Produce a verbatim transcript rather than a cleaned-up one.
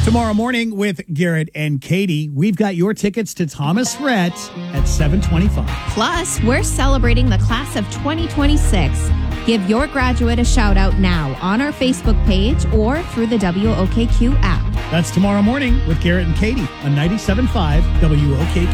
Tomorrow morning with Garrett and Katie, we've got your tickets to Thomas Rhett at seven twenty-five. Plus, we're celebrating the class of twenty twenty-six. Give your graduate a shout out now on our Facebook page or through the W O K Q app. That's tomorrow morning with Garrett and Katie on ninety-seven point five W O K Q.